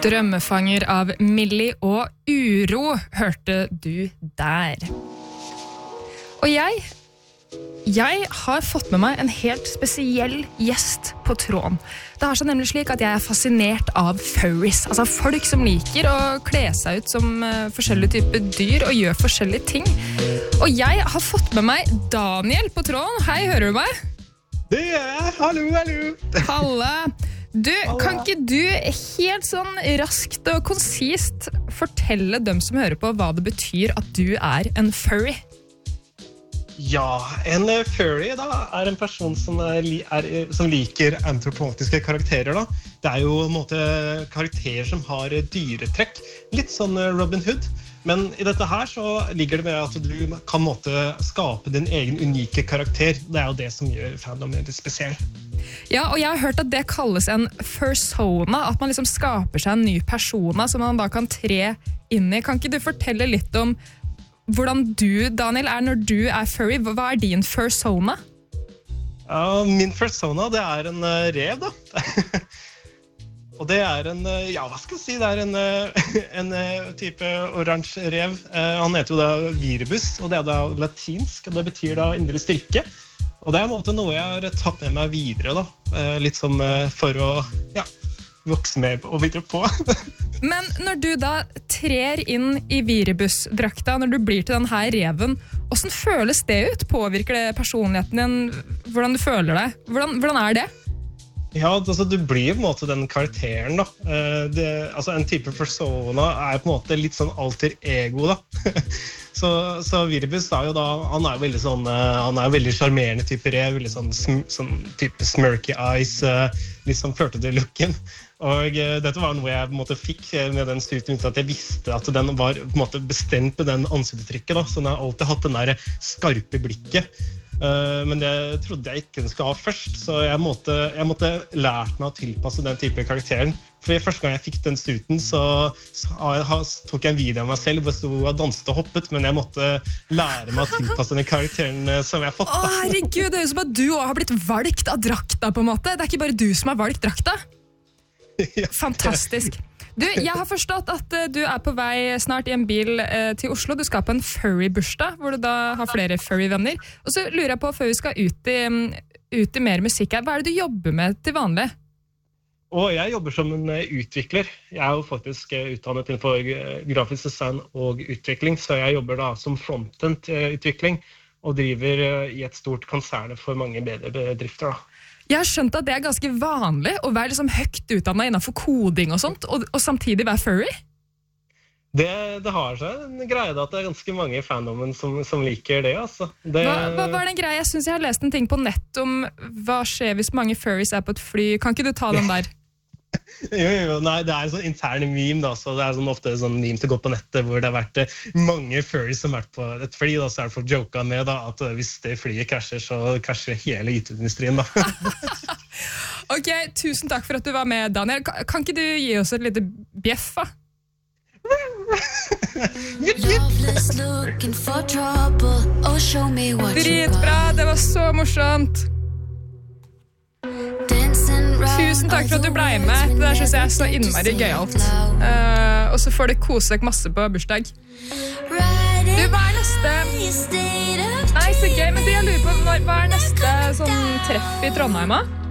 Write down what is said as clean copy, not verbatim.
Drømmefanger av Millie og Uro hørte du der. Og jeg har fått med meg en helt spesiell gjest på tråden. Det har seg nemlig slik at jeg er fascinert av furries, altså folk som liker å kle seg ut som forskjellige typer dyr og gjør forskjellige ting. Og jeg har fått med meg Daniel på tråden. Hei, hører du meg? Det gjør jeg. Hallo. Halle. Du, kan ikke du helt sånn raskt og konsist fortelle dem som hører på hva det betyr at du er en furry? Ja, en furry da, er en person som liker antropomorfiske karakterer. Da. Det er jo på en måte karakterer som har dyretrekk, litt sånn Robin Hood. Men i dette her så ligger det med at du kan skape din egen unike karakter. Det er jo det som gjør fandomen litt spesiell. Ja, og jeg har hørt at det kalles en fursona, at man liksom skaper seg en ny persona som man da kan tre inn i. Kan ikke du fortelle litt om hvordan du, Daniel, er når du er furry? Hva er din fursona? Ja, min fursona, det er en rev da. Og det er hva skal jeg si, det er en type oransje rev. Han heter jo da Viribus, og det er da latinsk, og det betyr da indre styrke. Og det er noe jeg har tatt med meg videre da, litt som for å vokse med og videre på. Men når du da trer inn i Viribus-drakta, når du blir til den her reven, hvordan føles det ut? Påvirker det personligheten din? Hvordan du føler deg? Hvordan er det? Ja, altså du blir på en måte den karakteren da. En type persona er på en måte litt sånn alter ego da. Så Viribus er jo da, han er veldig sånn, han er veldig charmerende type rev, veldig sånn type smirky eyes, litt sånn flørtete looken. Og dette var noe jeg på en måte fikk med den studien uten at jeg visste at den var på en måte bestemt med den ansiktstrykket da. Så den har alltid hatt den der skarpe blikket. Men det trodde jeg ikke den skulle ha først, så jeg måtte lært meg å tilpasse den type karakteren. For første gang jeg fikk den studien, så tok jeg en video av meg selv hvor jeg stod og danset og hoppet, men jeg måtte lære meg å tilpasse den karakteren som jeg har fått. Å, herregud, det er jo som at du også har blitt valgt av drakta på en måte. Det er ikke bare du som har valgt drakta. Fantastisk. Du, jeg har forstått at du er på vei snart i en bil til Oslo. Du skal på en furry-bursdag, hvor du da har flere furry-venner. Og så lurer jeg på, før vi skal ut i mer musikk her, hva er det du jobber med til vanlig? Jeg jobber som en utvikler. Jeg er jo faktisk utdannet innenfor grafisk design og utvikling, så jeg jobber da som frontend-utvikling og driver i et stort konsern for mange bedrifter da. Jeg har skjønt at det er ganske vanlig å være liksom høyt utdannet innenfor koding og sånt, og samtidig være furry? Det har seg en greie at det er ganske mange i fandomen som liker det, altså. Hva var den greia? Jeg synes jeg har lest en ting på nett om hva skjer hvis mange furries er på et fly. Kan ikke du ta den der? Jo, nei, det er en sånn interne meme da, så det er ofte en sånn meme til å gå på nettet hvor det har vært mange furries som har vært på et fly, da, så er det for joka med da, at hvis det flyet krasjer, så krasjer hele IT-industrien da. Ok, tusen takk for at du var med, Daniel. Kan ikke du gi oss et lite bjeff, da? Dritbra, det var så morsomt. Tusen takk for at du ble med. Det der synes jeg er så innmari gøyalt. Og så får du kose deg masse på bursdag. Du, hva er neste? Nei, så gøy, men jeg lurer på, hva er neste sånn treff i Trondheim da?